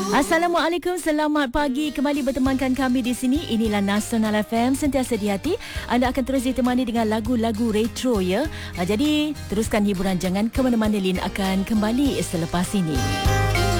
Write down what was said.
Assalamualaikum, selamat pagi. Kembali bertemankan kami di sini. Inilah Nasional FM, sentiasa di hati. Anda akan terus ditemani dengan lagu-lagu retro ya. Jadi teruskan hiburan, jangan ke mana-mana. Lin akan kembali selepas ini.